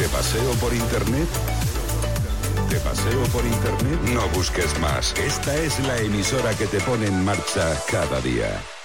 ¿Te paseo por internet? ¿Te paseo por internet? No busques más. Esta es la emisora que te pone en marcha cada día.